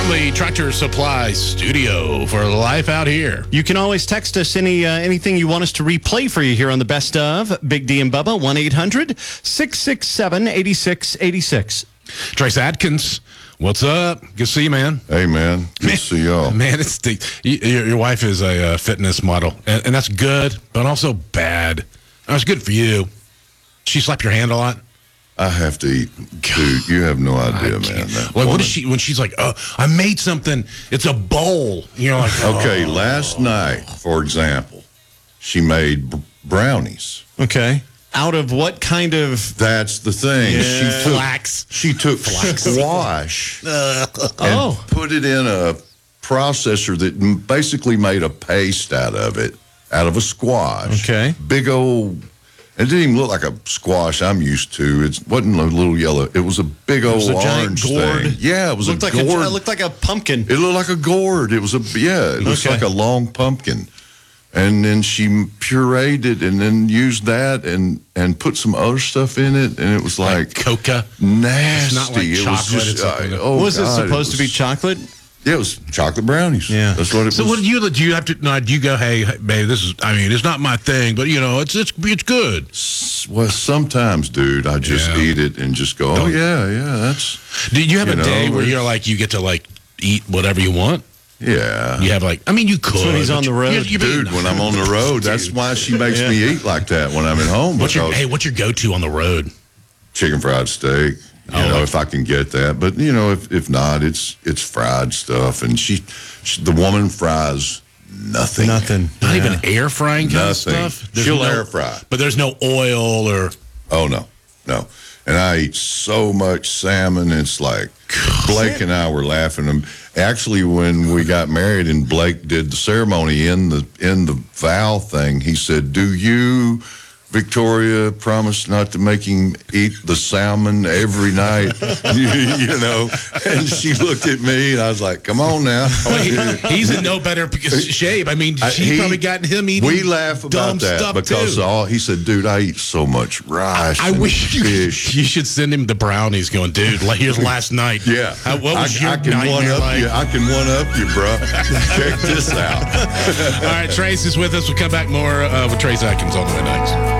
from the Tractor Supply studio for Life Out Here. You can always text us anything you want us to replay for you here on the Best of Big D and Bubba, 1-800-667-8686. Trace Adkins, what's up? Good to see you, man. Hey, man. Good to see y'all. Man, your wife is a fitness model, and that's good, but also bad. That's good for you. She slap your hand a lot? I have to eat. Dude, you have no idea, man. What is she, when she's like, oh, I made something, it's a bowl. You're like, okay, last night, for example, she made brownies. Okay. Out of what kind of... That's the thing. Yeah. She took squash and put it in a processor that basically made a paste out of it, out of a squash. Okay. Big old... It didn't even look like a squash I'm used to. It wasn't a little yellow. It was a big old orange thing. Yeah, it was looked a like gourd. It looked like a pumpkin. It looked like a gourd. It was it looks like a long pumpkin. And then she pureed it and then used that and put some other stuff in it. And it was like coca. Nasty. It's not like chocolate. Was it supposed to be chocolate? Yeah, it was chocolate brownies. Yeah. That's what it was. So what do you have to, do you go, hey, babe, it's not my thing, but, it's good. Well, sometimes, dude, I just eat it and just go, that's... Do you have a day where you're like, you get to, like, eat whatever you want? Yeah. You have, like, you could. When he's on the road. Dude, when I'm on the road, that's why she makes me eat like that when I'm at home. What's your go-to on the road? Chicken fried steak. If I can get that. But, if not, it's fried stuff. And the woman fries nothing. Not even air frying kind of stuff? She'll air fry. But there's no oil or... Oh, no. And I eat so much salmon, it's like Blake and I were laughing. Actually, when we got married and Blake did the ceremony in the vow thing, he said, "Do you, Victoria, promise not to make him eat the salmon every night?" And she looked at me, and I was like, "Come on now." He's in no better shape. She probably got him eating. We laugh about that because he said, "Dude, I eat so much rice." I wish you should send him the brownies. Going, dude, here's last night. Yeah, what was your nightmare like? I can one up you, bro. Check this out. All right, Trace is with us. We'll come back more with Trace Atkins on the way next.